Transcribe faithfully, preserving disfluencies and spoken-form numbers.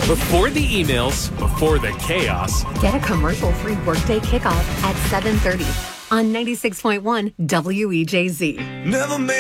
Before the emails, before the chaos. Get a commercial-free workday kickoff at seven thirty on ninety-six point one W E J Z. Never made